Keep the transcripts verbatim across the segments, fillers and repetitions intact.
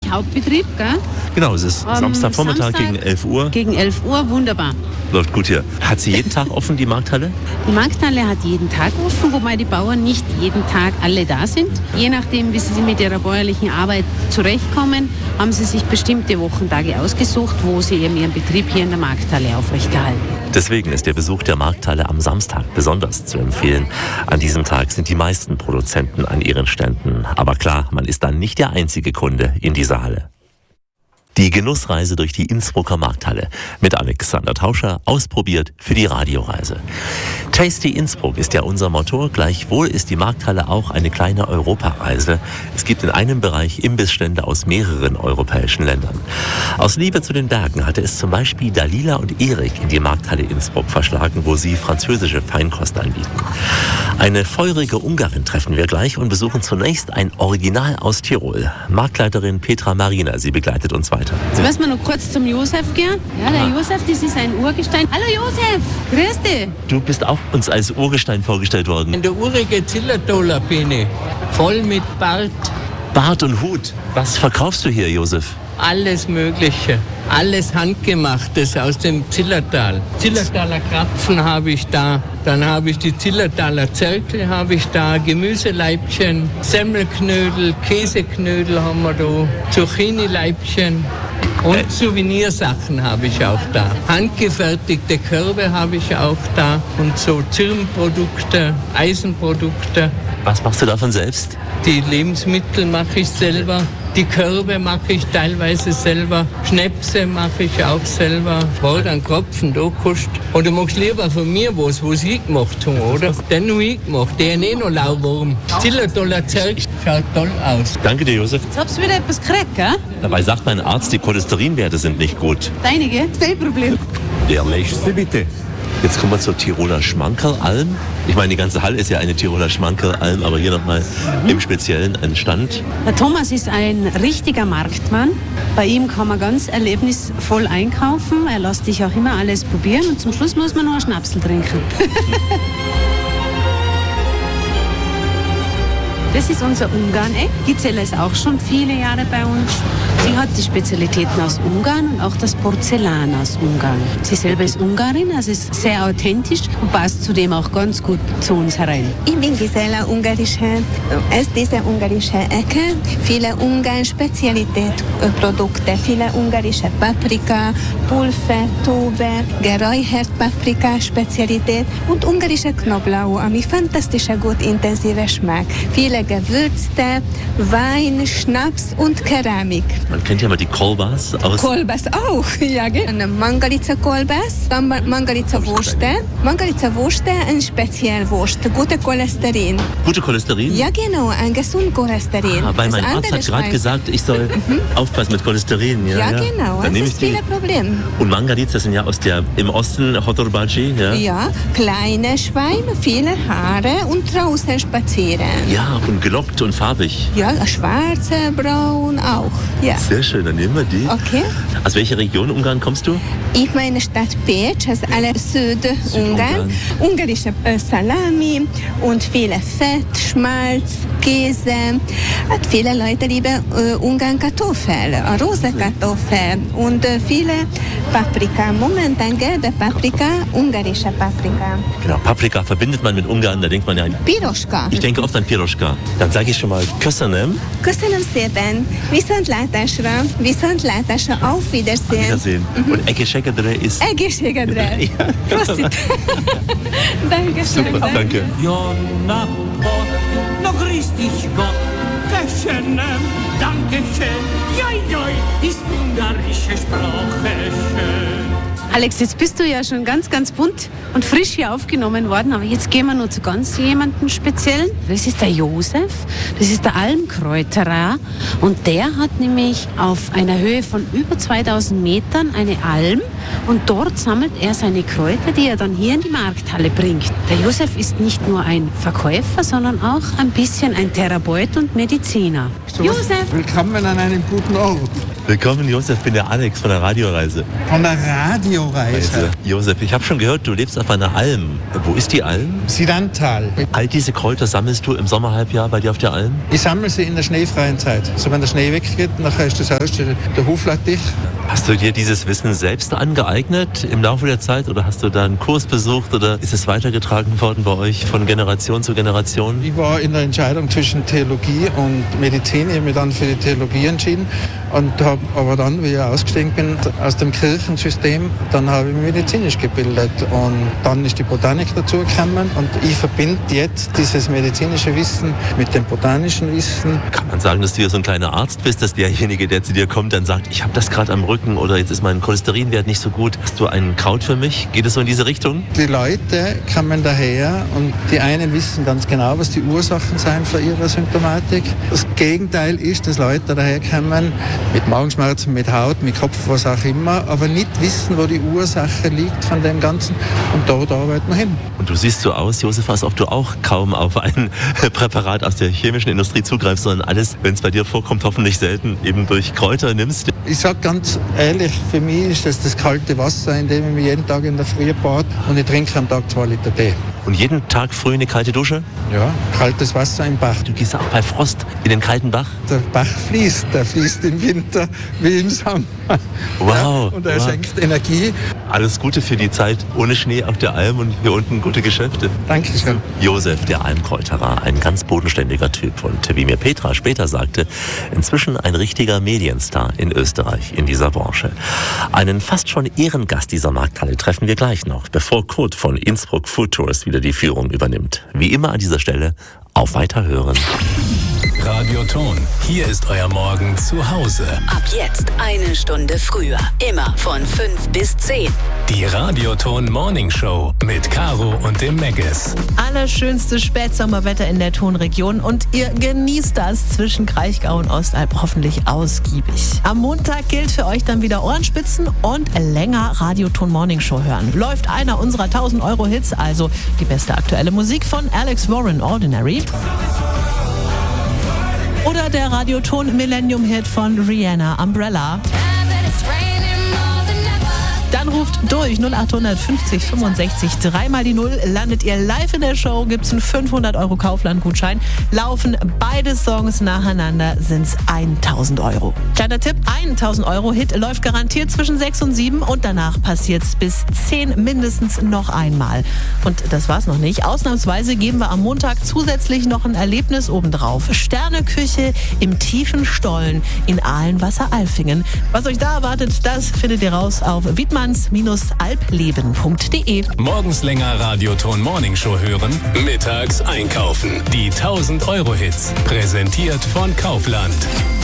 Hauptbetrieb, gell? Genau, es ist Am Samstagvormittag Samstag gegen elf Uhr. Gegen elf Uhr, wunderbar. Läuft gut hier. Hat sie jeden Tag offen, die Markthalle? Die Markthalle hat jeden Tag offen, wobei die Bauern nicht jeden Tag alle da sind. Je nachdem, wie sie mit ihrer bäuerlichen Arbeit zurechtkommen, haben sie sich bestimmte Wochentage ausgesucht, wo sie eben ihren Betrieb hier in der Markthalle aufrechterhalten. Deswegen ist der Besuch der Markthalle am Samstag besonders zu empfehlen. An diesem Tag sind die meisten Produzenten an ihren Ständen. Aber klar, man ist dann nicht der einzige Kunde in dieser Halle. Die Genussreise durch die Innsbrucker Markthalle mit Alexander Tauscher, ausprobiert für die Radioreise. Tasty Innsbruck ist ja unser Motto, gleichwohl ist die Markthalle auch eine kleine Europareise. Es gibt in einem Bereich Imbissstände aus mehreren europäischen Ländern. Aus Liebe zu den Bergen hatte es zum Beispiel Dalila und Erik in die Markthalle Innsbruck verschlagen, wo sie französische Feinkost anbieten. Eine feurige Ungarin treffen wir gleich und besuchen zunächst ein Original aus Tirol. Marktleiterin Petra Marina, sie begleitet uns weiter. Jetzt müssen wir noch kurz zum Josef gehen. Ja, der Josef, das ist ein Urgestein. Hallo Josef, grüß dich. Du bist auch uns als Urgestein vorgestellt worden. In der urige Zillertaler bin ich, voll mit Bart. Bart und Hut. Was verkaufst du hier, Josef? Alles Mögliche, alles Handgemachtes aus dem Zillertal. Zillertaler Krapfen habe ich da, dann habe ich die Zillertaler Zirkel habe ich da, Gemüseleibchen, Semmelknödel, Käseknödel haben wir da, Zucchini-Leibchen. Und Souvenirsachen habe ich auch da. Handgefertigte Körbe habe ich auch da. Und so Zirnprodukte, Eisenprodukte. Was machst du davon selbst? Die Lebensmittel mache ich selber. Die Körbe mache ich teilweise selber. Schnäpse mache ich auch selber. War dann Kopfen, da kostet. Und du machst lieber von mir was, was ich gemacht habe, oder? Den habe ich gemacht. Der ist eh noch Lauwarm. Zillertaler Zirkel schaut toll aus. Danke dir, Josef. Jetzt hast du wieder etwas gekriegt, gell? Dabei sagt mein Arzt, die Cholesterinwerte sind nicht gut. Deinige? Kein Problem. Der nächste bitte. Jetzt kommen wir zur Tiroler Schmankerlalm. Ich meine, die ganze Halle ist ja eine Tiroler Schmankerlalm, aber hier nochmal im Speziellen ein Stand. Der Thomas ist ein richtiger Marktmann. Bei ihm kann man ganz erlebnisvoll einkaufen. Er lässt dich auch immer alles probieren und zum Schluss muss man noch einen Schnapsel trinken. Das ist unser Ungarn-Eck. Gizella ist auch schon viele Jahre bei uns. Sie hat die Spezialitäten aus Ungarn und auch das Porzellan aus Ungarn. Sie selber ist Ungarin, also ist sehr authentisch und passt zudem auch ganz gut zu uns herein. Ich bin Gisela, ungarische, aus dieser ungarischen Ecke. Viele Ungarn-Spezialitätsprodukte, viele ungarische Paprika, Pulver, Tube, geräuchert Paprika-Spezialität und ungarische Knoblauch, ami fantastischer, gut intensiver Geschmack. Viele Gewürze, Wein, Schnaps und Keramik. Man kennt ja mal die Kolbas aus... Kolbas auch, ja, genau. Mangalica Kolbas, dann Mangalica Wurste. Mangalica Wurste, ein Spezialwurst, gute Cholesterin. Gute Cholesterin? Ja, genau, ein gesund Cholesterin. Ah, weil mein Arzt hat gerade gesagt, ich soll mhm. aufpassen mit Cholesterin. Ja, ja, ja. genau, dann das ist viele Probleme. Und Mangalica sind ja aus der, im Osten Hotorbaci, ja? Ja, kleine Schweine, viele Haare und draußen spazieren. Ja, und gelockt und farbig. Ja, schwarze, braun auch, ja. Sehr schön, dann nehmen wir die. Okay. Aus welcher Region Ungarn kommst du? Ich meine Stadt Pécs, also alle Südungarn. Ungarische äh, Salami und viele Fett, Schmalz, Käse. Hat viele Leute lieben äh, Ungarn Kartoffeln, rosa Kartoffeln und äh, viele Paprika. Momentan gelbe Paprika, ungarische Paprika. Genau, Paprika verbindet man mit Ungarn, da denkt man ja an... Piroska. Ich denke oft an Piroska. Dann sage ich schon mal Köszönöm. Köszönöm szépen. Viszontlátásra. Viszontlátásra. Auf Wiedersehen. Auf Wiedersehen. Mhm. Und Egészségedre ist... Egészségedre. Ja. Prosit. Dankeschön. Super, danke. Jonna Gott, no grüß dich Gott, Köszönöm, Dankeschön, joi, joi, ist ungarische Sprache schön. Alex, jetzt bist du ja schon ganz, ganz bunt und frisch hier aufgenommen worden, aber jetzt gehen wir noch zu ganz jemandem Speziellen. Das ist der Josef, das ist der Almkräuterer und der hat nämlich auf einer Höhe von über zweitausend Metern eine Alm und dort sammelt er seine Kräuter, die er dann hier in die Markthalle bringt. Der Josef ist nicht nur ein Verkäufer, sondern auch ein bisschen ein Therapeut und Mediziner. Josef! Willkommen an einem guten Ort. Willkommen, Josef, ich bin der Alex von der Radioreise. Von der Radioreise? Bioreise. Josef, ich habe schon gehört, du lebst auf einer Alm. Wo ist die Alm? Sidantal. All diese Kräuter sammelst du im Sommerhalbjahr bei dir auf der Alm? Ich sammle sie in der schneefreien Zeit. Also wenn der Schnee weggeht, nachher ist das Haus, der Huflatt dicht. Hast du dir dieses Wissen selbst angeeignet im Laufe der Zeit oder hast du da einen Kurs besucht oder ist es weitergetragen worden bei euch von Generation zu Generation? Ich war in der Entscheidung zwischen Theologie und Medizin. Ich habe mich dann für die Theologie entschieden und habe aber dann, wie ich ausgestiegen bin aus dem Kirchensystem, dann habe ich mich medizinisch gebildet und dann ist die Botanik dazugekommen und ich verbinde jetzt dieses medizinische Wissen mit dem botanischen Wissen. Kann man sagen, dass du ja so ein kleiner Arzt bist, dass derjenige, der zu dir kommt, dann sagt, ich habe das gerade am Rücken oder jetzt ist mein Cholesterinwert nicht so gut. Hast du ein Kraut für mich? Geht es so in diese Richtung? Die Leute kommen daher und die einen wissen ganz genau, was die Ursachen sind für ihre Symptomatik. Das Gegenteil ist, dass Leute daherkommen mit Magenschmerzen, mit Haut, mit Kopf, was auch immer, aber nicht wissen, wo die Ursache liegt von dem Ganzen und dort arbeiten wir hin. Und du siehst so aus, Josef, als ob du auch kaum auf ein Präparat aus der chemischen Industrie zugreifst, sondern alles, wenn es bei dir vorkommt, hoffentlich selten, eben durch Kräuter nimmst. Ich sage ganz ehrlich, für mich ist das das kalte Wasser, in dem ich mich jeden Tag in der Früh bade und ich trinke am Tag zwei Liter Tee. Und jeden Tag früh eine kalte Dusche? Ja, kaltes Wasser im Bach. Du gehst auch bei Frost in den kalten Bach? Der Bach fließt, der fließt im Winter wie im Sommer. Wow. Ja, und er wow. schenkt Energie. Alles Gute für die Zeit ohne Schnee auf der Alm und hier unten gute Geschäfte. Dankeschön. Josef, der Almkräuterer, ein ganz bodenständiger Typ und wie mir Petra später sagte, inzwischen ein richtiger Medienstar in Österreich in dieser Branche. Einen fast schon Ehrengast dieser Markthalle treffen wir gleich noch, bevor Kurt von Innsbruck Food Tours wieder die Führung übernimmt. Wie immer an dieser Stelle, auf Weiterhören. Radioton, hier ist euer Morgen zu Hause. Ab jetzt eine Stunde früher. Immer von fünf bis zehn. Die Radioton Morning Show mit Caro und dem Meggis. Allerschönste Spätsommerwetter in der Tonregion und ihr genießt das zwischen Kraichgau und Ostalb hoffentlich ausgiebig. Am Montag gilt für euch dann wieder Ohrenspitzen und länger Radioton Morning Show hören. Läuft einer unserer tausend Euro Hits, also die beste aktuelle Musik von Alex Warren, Ordinary. Oder der Radioton Millennium Hit von Rihanna, Umbrella. Dann ruft durch null acht fünfzig fünfundsechzig dreimal die Null. Landet ihr live in der Show, gibt's einen fünfhundert Euro Kaufland-Gutschein. Laufen beide Songs nacheinander, sind's tausend Euro. Kleiner Tipp, tausend Euro Hit läuft garantiert zwischen sechs und sieben und danach passiert's bis zehn mindestens noch einmal. Und das war's noch nicht. Ausnahmsweise geben wir am Montag zusätzlich noch ein Erlebnis obendrauf. Sterneküche im tiefen Stollen in Ahlenwasser-Alfingen. Was euch da erwartet, das findet ihr raus auf wiedmanns alpleben punkt de. Morgens länger Radioton Morning Show hören, mittags einkaufen. Die tausend Euro Hits, präsentiert von Kaufland.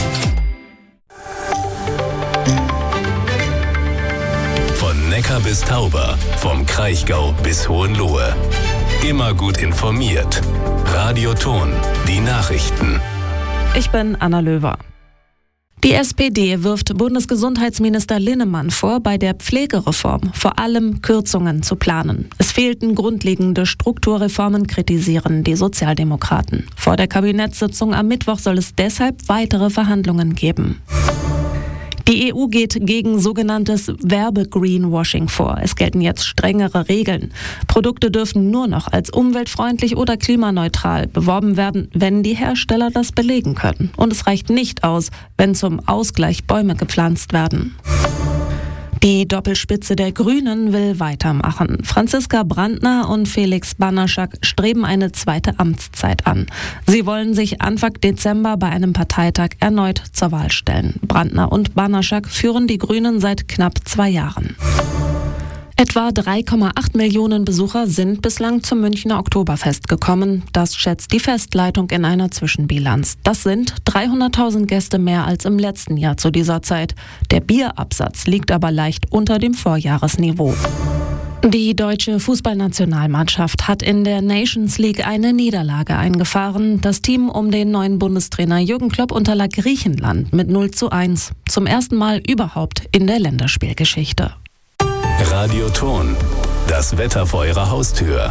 Von Neckar bis Tauber, vom Kraichgau bis Hohenlohe. Immer gut informiert. Radioton, die Nachrichten. Ich bin Anna Löwer. Die S P D wirft Bundesgesundheitsminister Linnemann vor, bei der Pflegereform vor allem Kürzungen zu planen. Es fehlten grundlegende Strukturreformen, kritisieren die Sozialdemokraten. Vor der Kabinettssitzung am Mittwoch soll es deshalb weitere Verhandlungen geben. Die E U geht gegen sogenanntes Werbe-Greenwashing vor. Es gelten jetzt strengere Regeln. Produkte dürfen nur noch als umweltfreundlich oder klimaneutral beworben werden, wenn die Hersteller das belegen können. Und es reicht nicht aus, wenn zum Ausgleich Bäume gepflanzt werden. Die Doppelspitze der Grünen will weitermachen. Franziska Brandner und Felix Banaschak streben eine zweite Amtszeit an. Sie wollen sich Anfang Dezember bei einem Parteitag erneut zur Wahl stellen. Brandner und Banaschak führen die Grünen seit knapp zwei Jahren. Etwa drei Komma acht Millionen Besucher sind bislang zum Münchner Oktoberfest gekommen. Das schätzt die Festleitung in einer Zwischenbilanz. Das sind dreihunderttausend Gäste mehr als im letzten Jahr zu dieser Zeit. Der Bierabsatz liegt aber leicht unter dem Vorjahresniveau. Die deutsche Fußballnationalmannschaft hat in der Nations League eine Niederlage eingefahren. Das Team um den neuen Bundestrainer Jürgen Klopp unterlag Griechenland mit null zu eins. Zum ersten Mal überhaupt in der Länderspielgeschichte. Radioton, das Wetter vor eurer Haustür.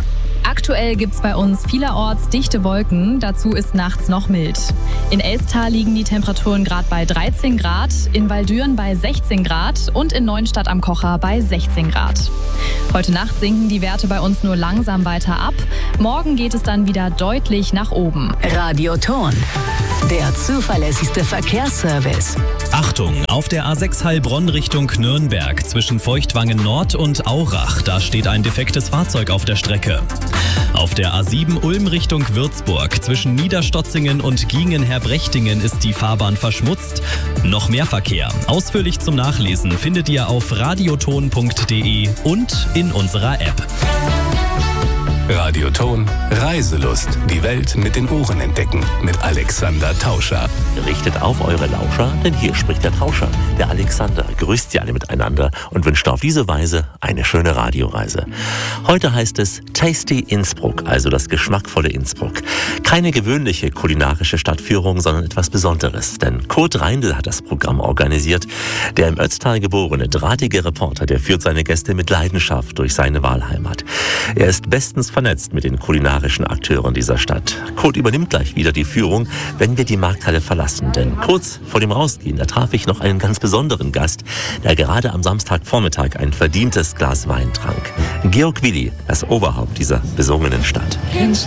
Aktuell gibt es bei uns vielerorts dichte Wolken, dazu ist nachts noch mild. In Elstal liegen die Temperaturen gerade bei dreizehn Grad, in Waldüren bei sechzehn Grad und in Neuenstadt am Kocher bei sechzehn Grad. Heute Nacht sinken die Werte bei uns nur langsam weiter ab. Morgen geht es dann wieder deutlich nach oben. Radioton, der zuverlässigste Verkehrsservice. Achtung, auf der A sechs Heilbronn Richtung Nürnberg zwischen Feuchtwangen Nord und Aurach, da steht ein defektes Fahrzeug auf der Strecke. Auf der A sieben Ulm Richtung Würzburg zwischen Niederstotzingen und Giengen-Herbrechtingen ist die Fahrbahn verschmutzt. Noch mehr Verkehr. Ausführlich zum Nachlesen findet ihr auf radioton punkt de und in unserer App. Radioton, Reiselust. Die Welt mit den Ohren entdecken. Mit Alexander Tauscher. Richtet auf eure Lauscher, denn hier spricht der Tauscher. Der Alexander grüßt sie alle miteinander und wünscht auf diese Weise eine schöne Radioreise. Heute heißt es Tasty Innsbruck, also das geschmackvolle Innsbruck. Keine gewöhnliche kulinarische Stadtführung, sondern etwas Besonderes. Denn Kurt Reindl hat das Programm organisiert. Der im Ötztal geborene, drahtige Reporter, der führt seine Gäste mit Leidenschaft durch seine Wahlheimat. Er ist bestens vernetzt mit den kulinarischen Akteuren dieser Stadt. Kurt übernimmt gleich wieder die Führung, wenn wir die Markthalle verlassen. Denn kurz vor dem Rausgehen, da traf ich noch einen ganz besonderen Gast, der gerade am Samstagvormittag ein verdientes Glas Wein trank. Georg Willi, das Oberhaupt dieser besungenen Stadt.